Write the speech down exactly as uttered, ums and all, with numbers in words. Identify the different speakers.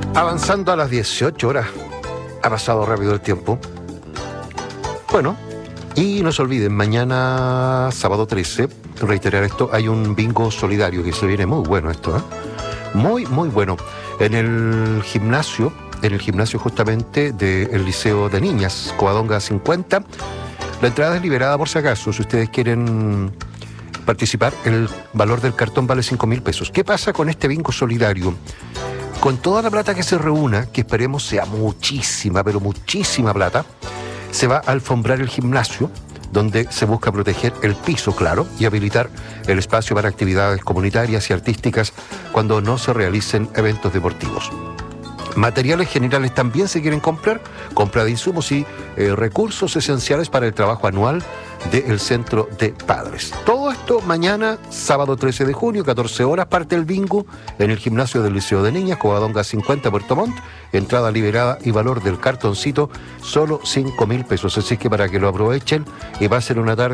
Speaker 1: Avanzando a las dieciocho horas. Ha pasado rápido el tiempo. Bueno, y no se olviden, mañana, sábado trece, reiterar esto, hay un bingo solidario que se viene muy bueno esto, ¿eh? Muy, muy bueno. En el gimnasio, en el gimnasio justamente del Liceo de Niñas, Covadonga cincuenta. La entrada es liberada por si acaso, si ustedes quieren participar, el valor del cartón vale cinco mil pesos. ¿Qué pasa con este bingo solidario? Con toda la plata que se reúna, que esperemos sea muchísima, pero muchísima plata, se va a alfombrar el gimnasio, donde se busca proteger el piso, claro, y habilitar el espacio para actividades comunitarias y artísticas cuando no se realicen eventos deportivos. Materiales generales también se quieren comprar, compra de insumos y eh, recursos esenciales para el trabajo anual del Centro de Padres. Todo esto mañana, sábado trece de junio, catorce horas, parte el bingo en el gimnasio del Liceo de Niñas, Covadonga cincuenta, Puerto Montt. Entrada liberada y valor del cartoncito, solo cinco mil pesos. Así que para que lo aprovechen y pasen una tarde